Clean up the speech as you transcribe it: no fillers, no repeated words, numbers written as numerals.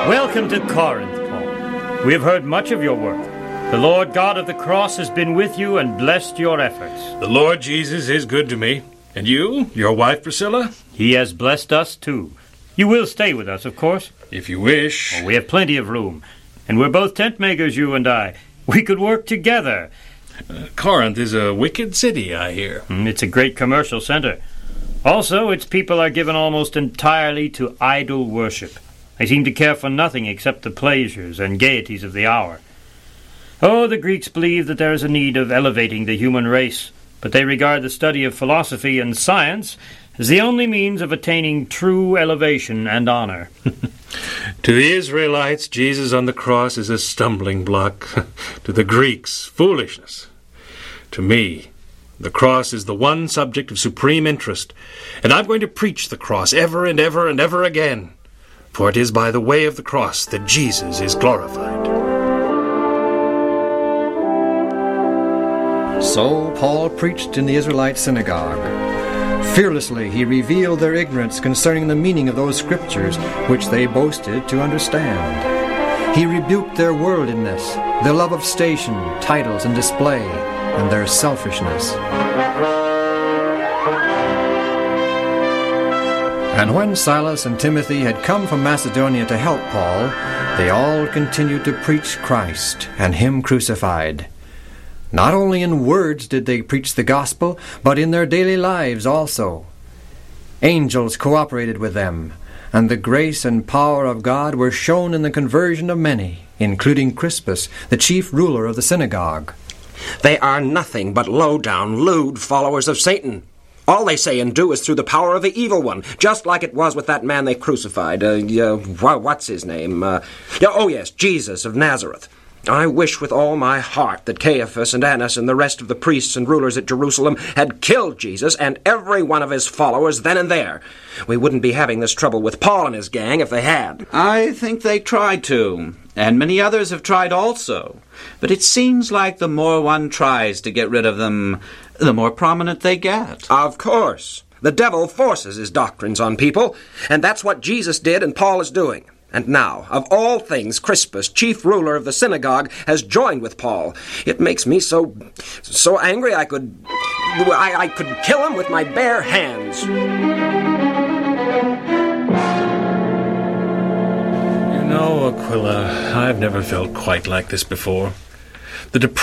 Welcome to Corinth, Paul. We have heard much of your work. The Lord God of the cross has been with you and blessed your efforts. The Lord Jesus is good to me. And you, your wife Priscilla? He has blessed us too. You will stay with us, of course. If you wish. Oh, we have plenty of room. And we're both tent makers, you and I. We could work together. Corinth is a wicked city, I hear. It's a great commercial center. Also, its people are given almost entirely to idol worship. They seem to care for nothing except the pleasures and gaieties of the hour. Oh, the Greeks believe that there is a need of elevating the human race, but they regard the study of philosophy and science as the only means of attaining true elevation and honor. To the Israelites, Jesus on the cross is a stumbling block. To the Greeks, foolishness. To me, the cross is the one subject of supreme interest, and I'm going to preach the cross ever and ever and ever again, for it is by the way of the cross that Jesus is glorified. So Paul preached in the Israelite synagogue. Fearlessly he revealed their ignorance concerning the meaning of those scriptures which they boasted to understand. He rebuked their worldliness, their love of station, titles, and display, and their selfishness. And when Silas and Timothy had come from Macedonia to help Paul, they all continued to preach Christ and Him crucified. Not only in words did they preach the gospel, but in their daily lives also. Angels cooperated with them, and the grace and power of God were shown in the conversion of many, including Crispus, the chief ruler of the synagogue. They are nothing but low-down, lewd followers of Satan. All they say and do is through the power of the evil one, just like it was with that man they crucified. What's his name? Jesus of Nazareth. I wish with all my heart that Caiaphas and Annas and the rest of the priests and rulers at Jerusalem had killed Jesus and every one of his followers then and there. We wouldn't be having this trouble with Paul and his gang if they had. I think they tried to, and many others have tried also. But it seems like the more one tries to get rid of them, the more prominent they get. Of course. The devil forces his doctrines on people, and that's what Jesus did and Paul is doing. And now, of all things, Crispus, chief ruler of the synagogue, has joined with Paul. It makes me so angry I could kill him with my bare hands. You know, Aquila, I've never felt quite like this before. The